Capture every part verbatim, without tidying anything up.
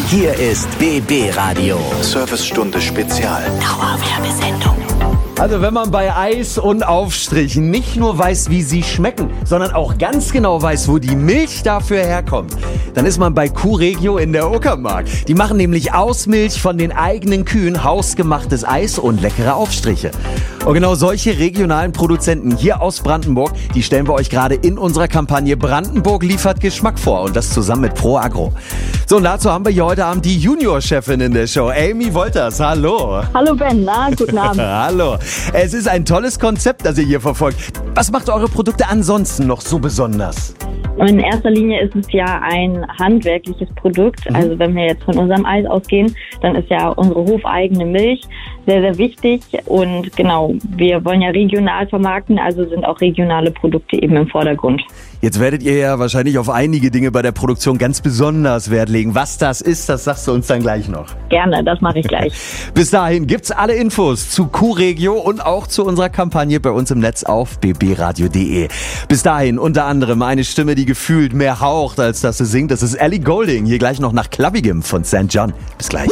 Hier ist B B Radio. Servicestunde Spezial. Dauerwerbesendung. Also wenn man bei Eis und Aufstrichen nicht nur weiß, wie sie schmecken, sondern auch ganz genau weiß, wo die Milch dafür herkommt, dann ist man bei Q-Regio in der Uckermark. Die machen nämlich aus Milch von den eigenen Kühen hausgemachtes Eis und leckere Aufstriche. Und genau solche regionalen Produzenten hier aus Brandenburg, die stellen wir euch gerade in unserer Kampagne Brandenburg liefert Geschmack vor. Und das zusammen mit Pro Agro. So, und dazu haben wir hier heute Abend die Junior-Chefin in der Show, Amy Wolters. Hallo. Hallo Ben, na, guten Abend. Hallo. Es ist ein tolles Konzept, das ihr hier verfolgt. Was macht eure Produkte ansonsten noch so besonders? In erster Linie ist es ja ein handwerkliches Produkt. Mhm. Also wenn wir jetzt von unserem Eis ausgehen, dann ist ja unsere hofeigene Milch sehr, sehr wichtig. Und genau, wir wollen ja regional vermarkten, also sind auch regionale Produkte eben im Vordergrund. Jetzt werdet ihr ja wahrscheinlich auf einige Dinge bei der Produktion ganz besonders Wert legen. Was das ist, das sagst du uns dann gleich noch. Gerne, das mache ich gleich. Bis dahin gibt's alle Infos zu Q-Regio und auch zu unserer Kampagne bei uns im Netz auf b b radio punkt d e. Bis dahin unter anderem eine Stimme, die gefühlt mehr haucht, als dass sie singt. Das ist Ellie Goulding. Hier gleich noch nach Clubbigem von Sankt John. Bis gleich.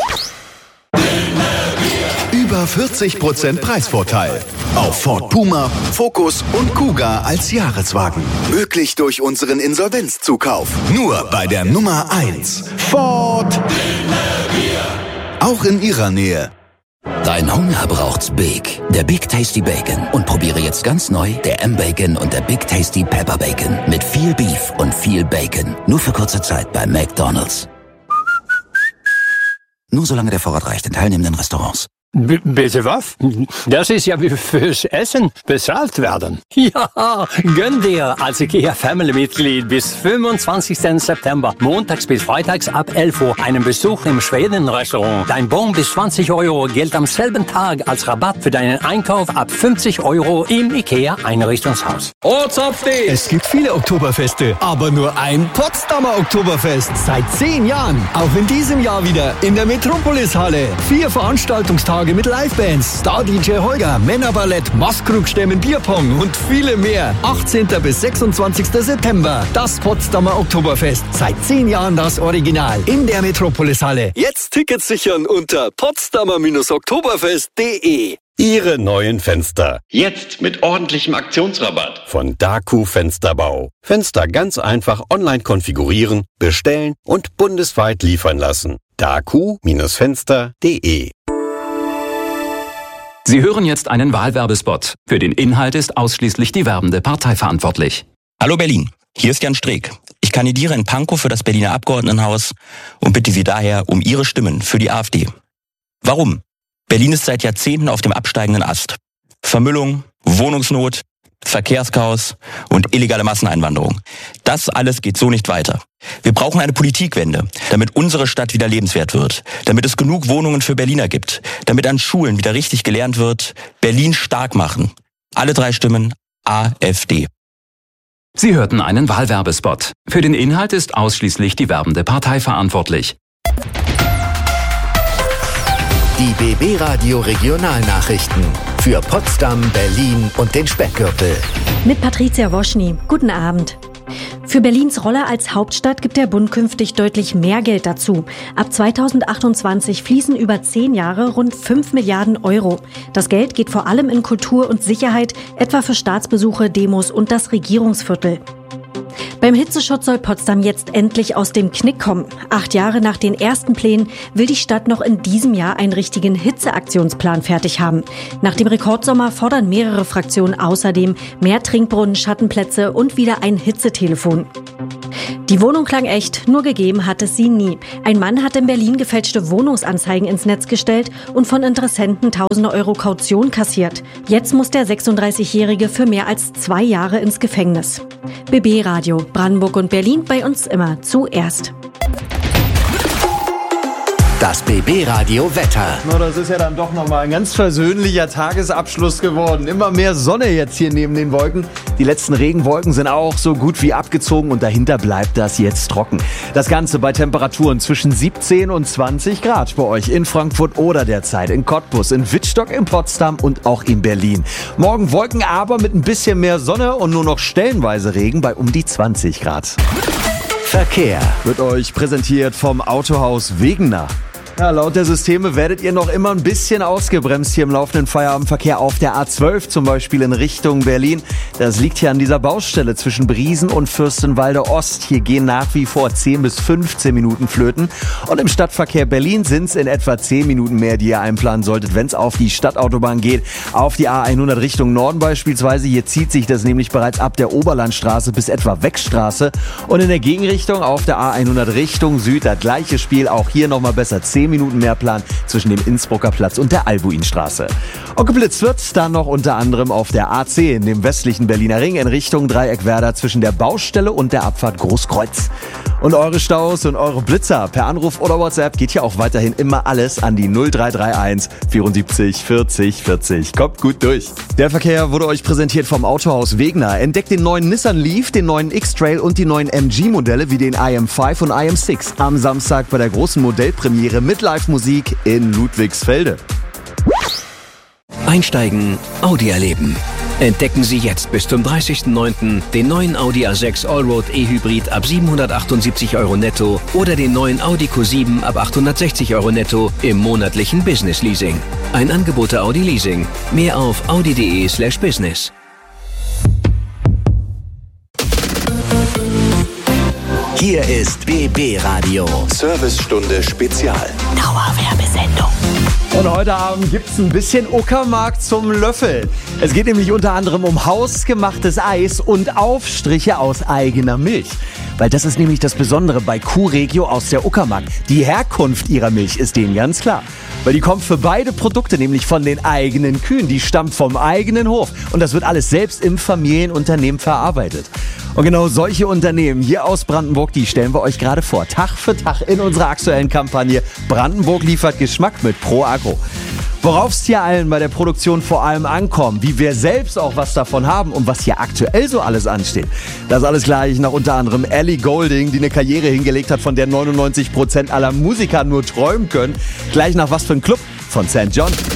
Über vierzig Prozent Preisvorteil. Auf Ford Puma, Focus und Kuga als Jahreswagen. Möglich durch unseren Insolvenzzukauf. Nur bei der Nummer eins. Ford. Auch in ihrer Nähe. Dein Hunger braucht's Big. Der Big Tasty Bacon. Und probiere jetzt ganz neu der M-Bacon und der Big Tasty Pepper Bacon. Mit viel Beef und viel Bacon. Nur für kurze Zeit bei McDonald's. Nur solange der Vorrat reicht in teilnehmenden Restaurants. B- bitte was? Das ist ja wie fürs Essen bezahlt werden. Ja, gönn dir als IKEA-Family-Mitglied bis fünfundzwanzigsten September, montags bis freitags ab elf Uhr, einen Besuch im Schweden-Restaurant. Dein Bon bis zwanzig Euro gilt am selben Tag als Rabatt für deinen Einkauf ab fünfzig Euro im IKEA-Einrichtungshaus. Es gibt viele Oktoberfeste, aber nur ein Potsdamer Oktoberfest. Seit zehn Jahren. Auch in diesem Jahr wieder in der Metropolis-Halle. Vier Veranstaltungstage mit Livebands, Star-D J Holger, Männerballett, Maskrugstämmen, Bierpong und viele mehr. achtzehnten bis sechsundzwanzigsten September. Das Potsdamer Oktoberfest. Seit zehn Jahren das Original. In der Metropolis-Halle. Jetzt Tickets sichern unter potsdamer oktoberfest punkt d e. Ihre neuen Fenster. Jetzt mit ordentlichem Aktionsrabatt. Von Daku Fensterbau. Fenster ganz einfach online konfigurieren, bestellen und bundesweit liefern lassen. daku Fenster punkt d e. Sie hören jetzt einen Wahlwerbespot. Für den Inhalt ist ausschließlich die werbende Partei verantwortlich. Hallo Berlin, hier ist Jan Streeck. Ich kandidiere in Pankow für das Berliner Abgeordnetenhaus und bitte Sie daher um Ihre Stimmen für die AfD. Warum? Berlin ist seit Jahrzehnten auf dem absteigenden Ast. Vermüllung, Wohnungsnot, Verkehrschaos und illegale Masseneinwanderung. Das alles geht so nicht weiter. Wir brauchen eine Politikwende, damit unsere Stadt wieder lebenswert wird, damit es genug Wohnungen für Berliner gibt, damit an Schulen wieder richtig gelernt wird, Berlin stark machen. Alle drei Stimmen AfD. Sie hörten einen Wahlwerbespot. Für den Inhalt ist ausschließlich die werbende Partei verantwortlich. Die B B Radio Regionalnachrichten für Potsdam, Berlin und den Speckgürtel. Mit Patricia Woschny. Guten Abend. Für Berlins Rolle als Hauptstadt gibt der Bund künftig deutlich mehr Geld dazu. Ab zweitausendachtundzwanzig fließen über zehn Jahre rund fünf Milliarden Euro. Das Geld geht vor allem in Kultur und Sicherheit, etwa für Staatsbesuche, Demos und das Regierungsviertel. Beim Hitzeschutz soll Potsdam jetzt endlich aus dem Knick kommen. Acht Jahre nach den ersten Plänen will die Stadt noch in diesem Jahr einen richtigen Hitzeaktionsplan fertig haben. Nach dem Rekordsommer fordern mehrere Fraktionen außerdem mehr Trinkbrunnen, Schattenplätze und wieder ein Hitzetelefon. Die Wohnung klang echt, nur gegeben hat es sie nie. Ein Mann hat in Berlin gefälschte Wohnungsanzeigen ins Netz gestellt und von Interessenten tausende Euro Kaution kassiert. Jetzt muss der sechsunddreißigjährige für mehr als zwei Jahre ins Gefängnis. B B Radio, Brandenburg und Berlin, bei uns immer zuerst. Das B B Radio Wetter. No, das ist ja dann doch nochmal ein ganz versöhnlicher Tagesabschluss geworden. Immer mehr Sonne jetzt hier neben den Wolken. Die letzten Regenwolken sind auch so gut wie abgezogen und dahinter bleibt das jetzt trocken. Das Ganze bei Temperaturen zwischen siebzehn und zwanzig Grad bei euch in Frankfurt oder derzeit in Cottbus, in Wittstock, in Potsdam und auch in Berlin. Morgen Wolken, aber mit ein bisschen mehr Sonne und nur noch stellenweise Regen bei um die zwanzig Grad. Verkehr wird euch präsentiert vom Autohaus Wegener. Ja, laut der Systeme werdet ihr noch immer ein bisschen ausgebremst hier im laufenden Feierabendverkehr auf der A zwölf, zum Beispiel in Richtung Berlin. Das liegt hier an dieser Baustelle zwischen Briesen und Fürstenwalde Ost. Hier gehen nach wie vor zehn bis fünfzehn Minuten flöten. Und im Stadtverkehr Berlin sind es in etwa zehn Minuten mehr, die ihr einplanen solltet, wenn es auf die Stadtautobahn geht. Auf die A hundert Richtung Norden beispielsweise. Hier zieht sich das nämlich bereits ab der Oberlandstraße bis etwa Weckstraße. Und in der Gegenrichtung auf der A hundert Richtung Süd das gleiche Spiel. Auch hier nochmal besser zehn Minuten mehr Plan zwischen dem Innsbrucker Platz und der Albuinstraße. Und geblitzt wird dann noch unter anderem auf der A zehn, dem westlichen Berliner Ring, in Richtung Dreieckwerder zwischen der Baustelle und der Abfahrt Großkreuz. Und eure Staus und eure Blitzer per Anruf oder WhatsApp geht hier auch weiterhin immer alles an die null drei drei eins vierundsiebzig vierzig vierzig. Kommt gut durch. Der Verkehr wurde euch präsentiert vom Autohaus Wegener. Entdeckt den neuen Nissan Leaf, den neuen X-Trail und die neuen M G-Modelle wie den I M fünf und I M sechs am Samstag bei der großen Modellpremiere mit Live-Musik in Ludwigsfelde. Einsteigen, Audi erleben. Entdecken Sie jetzt bis zum dreißigsten neunten den neuen Audi A sechs Allroad E-Hybrid ab siebenhundertachtundsiebzig Euro netto oder den neuen Audi Q sieben ab achthundertsechzig Euro netto im monatlichen Business Leasing. Ein Angebot der Audi Leasing. Mehr auf audi.de slash business. Hier ist B B Radio. Servicestunde Spezial. Dauerwerbesendung. Und heute Abend gibt's ein bisschen Uckermark zum Löffeln. Es geht nämlich unter anderem um hausgemachtes Eis und Aufstriche aus eigener Milch. Weil das ist nämlich das Besondere bei Q-Regio aus der Uckermark. Die Herkunft ihrer Milch ist denen ganz klar. Weil die kommt für beide Produkte nämlich von den eigenen Kühen. Die stammt vom eigenen Hof. Und das wird alles selbst im Familienunternehmen verarbeitet. Und genau solche Unternehmen hier aus Brandenburg, die stellen wir euch gerade vor. Tag für Tag in unserer aktuellen Kampagne Brandenburg liefert Geschmack mit Pro Agro. Worauf es hier allen bei der Produktion vor allem ankommt, wie wir selbst auch was davon haben und was hier aktuell so alles ansteht. Das alles gleich nach unter anderem Ellie Goulding, die eine Karriere hingelegt hat, von der neunundneunzig Prozent aller Musiker nur träumen können. Gleich nach Was für ein Club von Sankt John.